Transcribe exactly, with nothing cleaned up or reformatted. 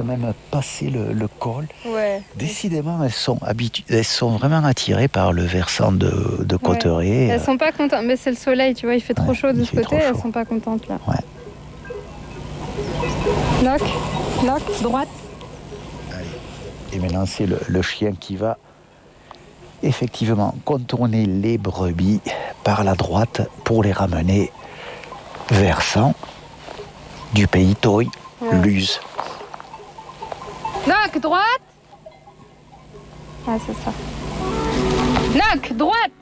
même passé le, le col. Ouais. Décidément, elles sont, habitu- elles sont vraiment attirées par le versant de, de Cauterets. Ouais. Elles sont pas contentes, mais c'est le soleil, tu vois, il fait trop Ouais, chaud de il ce fait côté, trop elles chaud. sont pas contentes là. Ouais. Knock, knock, droite. Allez. Et maintenant, c'est le, le chien qui va effectivement contourner les brebis par la droite pour les ramener versant du pays Toy, Ouais. Luz. Knock, droite. Ah, c'est ça. Knock, droite.